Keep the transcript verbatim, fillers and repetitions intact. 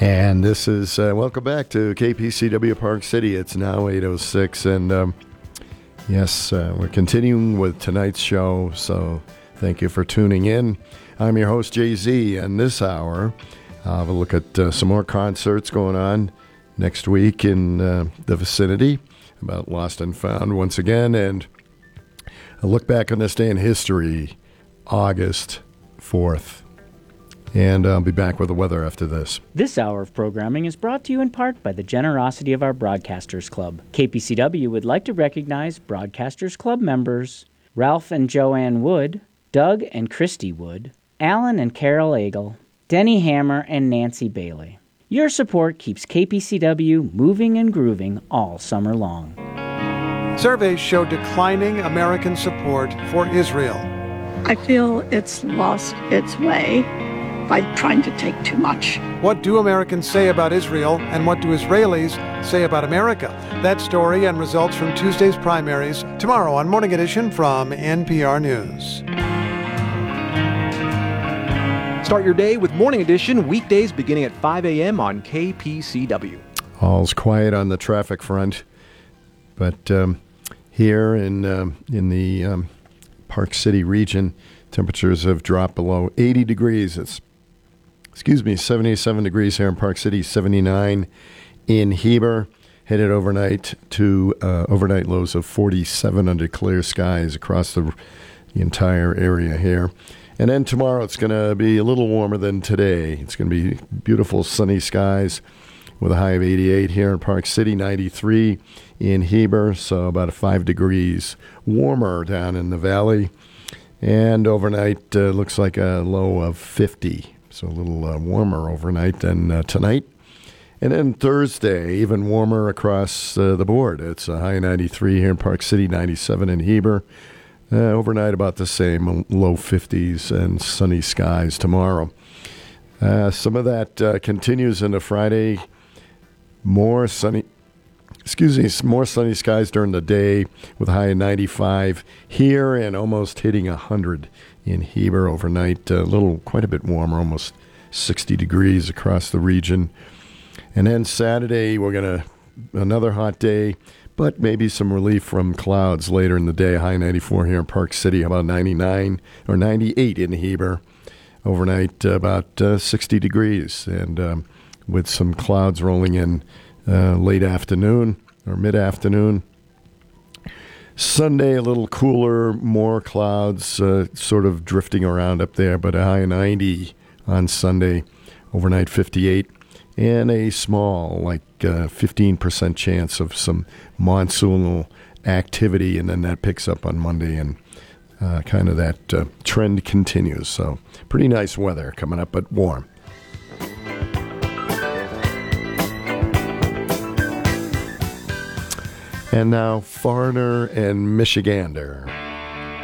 And this is, uh, welcome back to K P C W Park City. It's now eight oh six, and um, yes, uh, we're continuing with tonight's show, so thank you for tuning in. I'm your host, Jay Z, and this hour, I'll have a look at uh, some more concerts going on next week in uh, the vicinity about Lost and Found once again, and a look back on this day in history, August fourth. And I'll be back with the weather after this. This hour of programming is brought to you in part by the generosity of our Broadcasters Club. K P C W would like to recognize Broadcasters Club members Ralph and Joanne Wood, Doug and Christy Wood, Alan and Carol Agel, Denny Hammer, and Nancy Bailey. Your support keeps K P C W moving and grooving all summer long. Surveys show declining American support for Israel. I feel it's lost its way by trying to take too much. What do Americans say about Israel, and what do Israelis say about America? That story and results from Tuesday's primaries tomorrow on Morning Edition from N P R News. Start your day with Morning Edition, weekdays beginning at five a.m. on K P C W. All's quiet on the traffic front, but um, here in, um, in the um, Park City region, temperatures have dropped below eighty degrees. It's Excuse me, seventy-seven degrees here in Park City, seventy-nine in Heber. Headed overnight to uh, overnight lows of forty-seven under clear skies across the, the entire area here. And then tomorrow it's going to be a little warmer than today. It's going to be beautiful sunny skies with a high of eighty-eight here in Park City, ninety-three in Heber, so about a five degrees warmer down in the valley. And overnight uh, looks like a low of fifty. So a little uh, warmer overnight than uh, tonight. And then Thursday, even warmer across uh, the board. It's a high ninety-three here in Park City, ninety-seven in Heber. Uh, overnight about the same, low fifties and sunny skies tomorrow. Uh, some of that uh, continues into Friday. More sunny, excuse me, more sunny skies during the day with a high of ninety-five here and almost hitting one hundred in Heber overnight. A little, quite a bit warmer, almost sixty degrees across the region. And then Saturday, we're going to, another hot day, but maybe some relief from clouds later in the day. High ninety-four here in Park City, about ninety-nine or ninety-eight in Heber. Overnight, uh, about uh, sixty degrees, and um, with some clouds rolling in uh, late afternoon or mid-afternoon. Sunday, a little cooler, more clouds uh, sort of drifting around up there, but a high ninety on Sunday, overnight fifty-eight, and a small, like uh, fifteen percent chance of some monsoonal activity, and then that picks up on Monday, and uh, kind of that uh, trend continues. So pretty nice weather coming up, but warm. And now, Foreigner and Michigander.